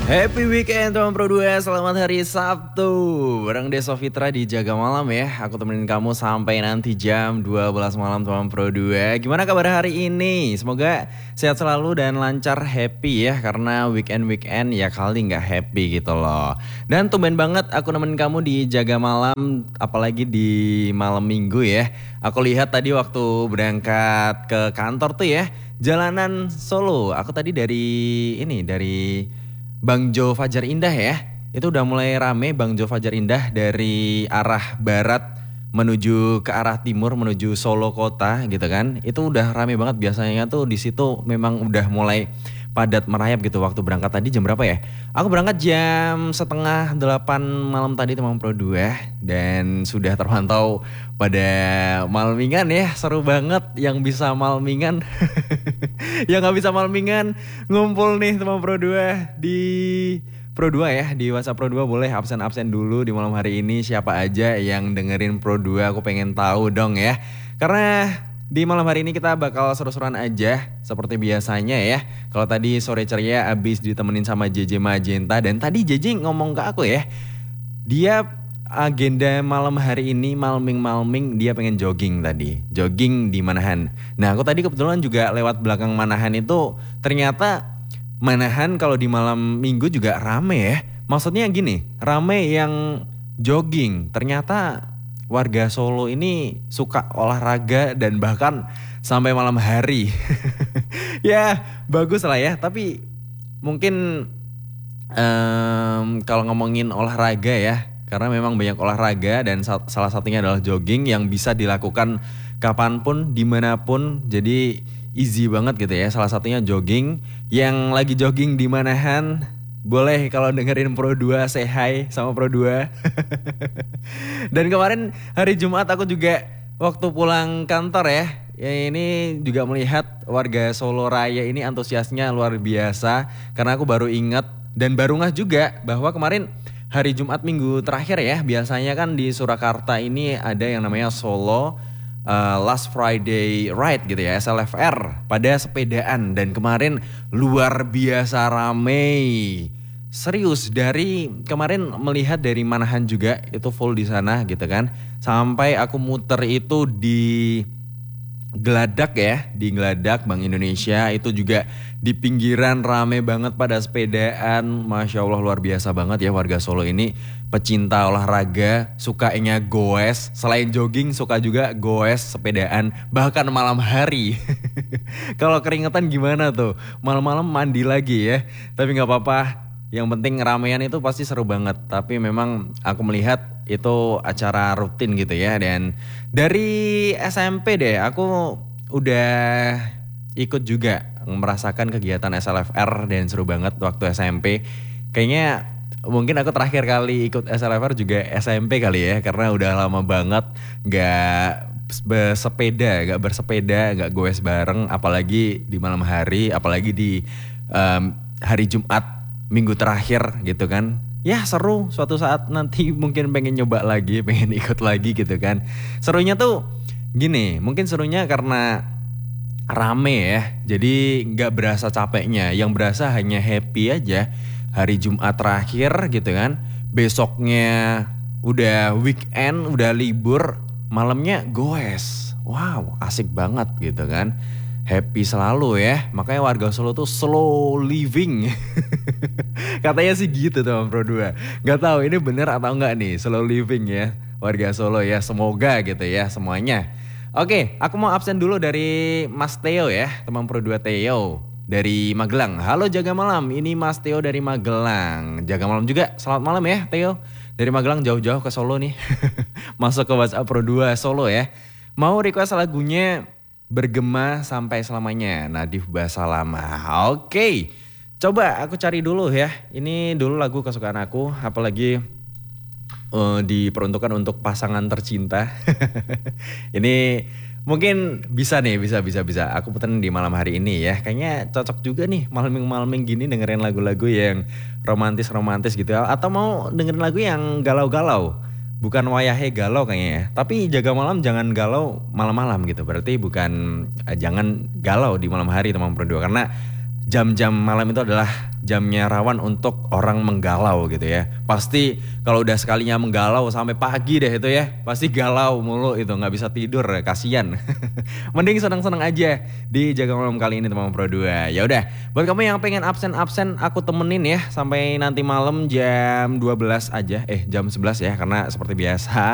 Happy weekend teman Pro 2, selamat hari Sabtu. Bareng Deso Fitra di Jaga Malam ya. Aku temenin kamu sampai nanti jam 12 malam teman Pro 2. Gimana kabar hari ini? Semoga sehat selalu dan lancar, happy ya. Karena weekend ya kali nggak happy gitu loh. Dan tumben banget aku nemenin kamu di Jaga Malam, apalagi di malam minggu ya. Aku lihat tadi waktu berangkat ke kantor tuh ya, jalanan Solo. Aku tadi dari Bang Jo Fajar Indah ya. Itu udah mulai rame Bang Jo Fajar Indah dari arah barat menuju ke arah timur menuju Solo kota gitu kan. Itu udah rame banget, biasanya tuh di situ memang udah mulai padat merayap gitu. Waktu berangkat tadi jam berapa ya? Aku berangkat jam setengah 8 malam tadi teman Pro 2 dan sudah terpantau pada malmingan ya. Seru banget yang bisa malmingan. Yang gak bisa malmingan ngumpul nih teman Pro 2 di Pro 2 ya, di WhatsApp Pro 2 boleh absen-absen dulu di malam hari ini. Siapa aja yang dengerin Pro 2, aku pengen tahu dong ya. Karena di malam hari ini kita bakal seru-seruan aja seperti biasanya ya. Kalau tadi sore ceria abis ditemenin sama JJ Magenta. Dan tadi JJ ngomong ke aku ya, dia agenda malam hari ini malming dia pengen jogging tadi. Jogging di Manahan. Nah aku tadi kebetulan juga lewat belakang Manahan itu, ternyata Manahan kalau di malam minggu juga rame ya. Maksudnya gini, rame yang jogging. Ternyata warga Solo ini suka olahraga dan bahkan sampai malam hari. Ya bagus lah ya, tapi mungkin kalau ngomongin olahraga ya, karena memang banyak olahraga dan salah satunya adalah jogging yang bisa dilakukan kapanpun, dimanapun. Jadi easy banget gitu ya. Salah satunya jogging. Yang lagi jogging di Manahan, boleh kalau dengerin Pro 2 say hi sama Pro 2. Dan kemarin hari Jumat aku juga waktu pulang kantor ya, ini juga melihat warga Solo Raya ini antusiasnya luar biasa. Karena aku baru ingat dan baru ngeh juga bahwa kemarin hari Jumat minggu terakhir ya, biasanya kan di Surakarta ini ada yang namanya Solo Last Friday Ride gitu ya, SLFR pada sepedaan. Dan kemarin luar biasa ramai. Serius, dari kemarin melihat dari Manahan juga itu full di sana gitu kan. Sampai aku muter itu di Geladak ya, di Geladak Bank Indonesia itu juga di pinggiran rame banget pada sepedaan. Masya Allah luar biasa banget ya warga Solo ini, pecinta olahraga, sukanya goes. Selain jogging suka juga goes, sepedaan, bahkan malam hari. Kalau keringetan gimana tuh? Malam-malam mandi lagi ya. Tapi gak apa-apa, yang penting ramean itu pasti seru banget. Tapi memang aku melihat itu acara rutin gitu ya. Dan dari SMP deh aku udah ikut juga merasakan kegiatan SLFR dan seru banget waktu SMP. Kayaknya mungkin aku terakhir kali ikut SLFR juga SMP kali ya. Karena udah lama banget gak bersepeda, gak goes bareng. Apalagi di malam hari, apalagi di hari Jumat minggu terakhir gitu kan. Ya seru, suatu saat nanti mungkin pengen nyoba lagi, pengen ikut lagi gitu kan. Serunya tuh gini, mungkin serunya karena rame ya, jadi gak berasa capeknya. Yang berasa hanya happy aja. Hari Jumat terakhir gitu kan, besoknya udah weekend, udah libur, malamnya goes. Wow, asik banget gitu kan. Happy selalu ya. Makanya warga Solo tuh slow living. Katanya sih gitu teman Pro 2. Gak tahu ini bener atau enggak nih slow living ya warga Solo ya. Semoga gitu ya semuanya. Oke, aku mau absen dulu dari Mas Theo ya, teman Pro 2 Theo dari Magelang. Halo Jaga Malam, ini Mas Theo dari Magelang. Jaga Malam juga, selamat malam ya Theo. Dari Magelang jauh-jauh ke Solo nih. Masuk ke WhatsApp Pro 2 Solo ya. Mau request lagunya Bergema Sampai Selamanya, Nadif Basalama. Oke, coba aku cari dulu ya. Ini dulu lagu kesukaan aku, apalagi diperuntukkan untuk pasangan tercinta. Ini mungkin bisa nih, bisa. Aku puterin di malam hari ini ya. Kayaknya cocok juga nih malam-malam gini dengerin lagu-lagu yang romantis gitu. Atau mau dengerin lagu yang galau-galau. Bukan wayahe galau kayaknya ya. Tapi Jaga Malam jangan galau malam-malam gitu. Berarti bukan jangan galau di malam hari teman Pro 2. Karena jam-jam malam itu adalah jamnya rawan untuk orang menggalau gitu ya. Pasti kalau udah sekalinya menggalau sampai pagi deh itu ya, pasti galau mulu itu, nggak bisa tidur, kasian. Mending seneng-seneng aja di Jaga Malam kali ini teman Pro 2. Ya udah, buat kamu yang pengen absen-absen aku temenin ya sampai nanti malam jam 12 aja, jam 11 ya, karena seperti biasa